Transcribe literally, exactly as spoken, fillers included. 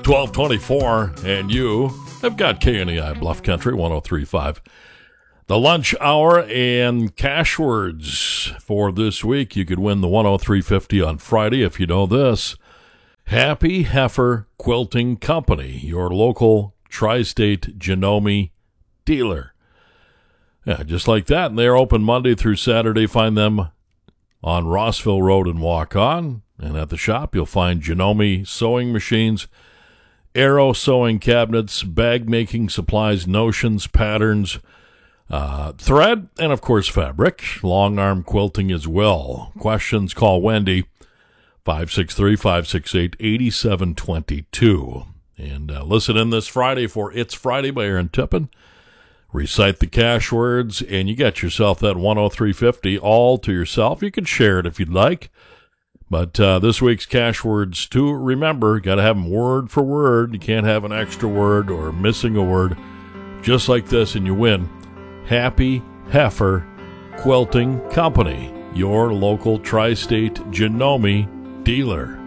twelve twenty-four, and you have got K N E I Bluff Country one oh three point five. The lunch hour and cash words for this week. You could win the one oh three fifty on Friday if you know this. Happy Heifer Quilting Company, your local tri-state Janome dealer. Yeah, just like that. And they're open Monday through Saturday. Find them on Rossville Road and walk on. And at the shop, you'll find Janome sewing machines, Arrow sewing cabinets, bag-making supplies, notions, patterns, uh, thread, and, of course, fabric. Long-arm quilting as well. Questions, call Wendy, five six three, five six eight, eight seven two two. And uh, listen in this Friday for It's Friday by Aaron Tippin. Recite the cash words, and you got yourself that one oh three fifty all to yourself. You can share it if you'd like. But uh, this week's cash words, too, remember, got to have them word for word. You can't have an extra word or missing a word. Just like this, and you win. Happy Heifer Quilting Company, your local tri-state Janome dealer.